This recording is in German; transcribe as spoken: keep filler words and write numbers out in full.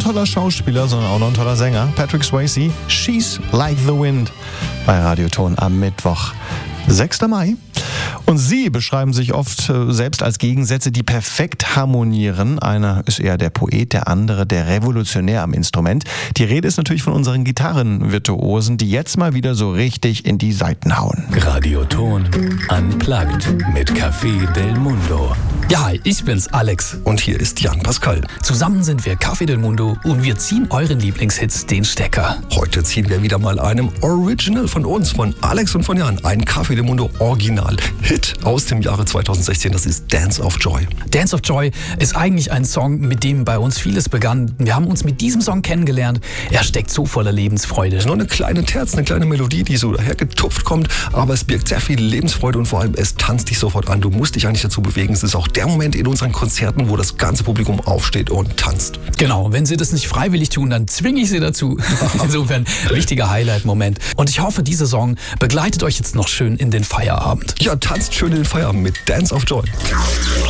toller Schauspieler, sondern auch noch ein toller Sänger. Patrick Swayze, She's Like the Wind bei Radioton am Mittwoch, sechster Mai. Und sie beschreiben sich oft äh, selbst als Gegensätze, die perfekt harmonieren. Einer ist eher der Poet, der andere der Revolutionär am Instrument. Die Rede ist natürlich von unseren Gitarrenvirtuosen, die jetzt mal wieder so richtig in die Saiten hauen. Radioton Unplugged mit Café del Mundo. Ja, ich bin's, Alex. Und hier ist Jan Pascal. Zusammen sind wir Café del Mundo und wir ziehen euren Lieblingshits den Stecker. Heute ziehen wir wieder mal einem Original von uns, von Alex und von Jan. Ein Café del Mundo Original Hit aus dem Jahre zweitausendsechzehn. Das ist Dance of Joy. Dance of Joy ist eigentlich ein Song, mit dem bei uns vieles begann. Wir haben uns mit diesem Song kennengelernt. Er steckt so voller Lebensfreude. Es ist nur eine kleine Terz, eine kleine Melodie, die so dahergetupft kommt, aber es birgt sehr viel Lebensfreude und vor allem es tanzt dich sofort an. Du musst dich eigentlich dazu bewegen. Es ist auch der Moment in unseren Konzerten, wo das ganze Publikum aufsteht und tanzt. Genau, wenn sie das nicht freiwillig tun, dann zwinge ich sie dazu. Insofern wichtiger Highlight-Moment. Und ich hoffe, dieser Song begleitet euch jetzt noch schön in den Feierabend. Ja, tanzt schön in den Feierabend mit Dance of Joy.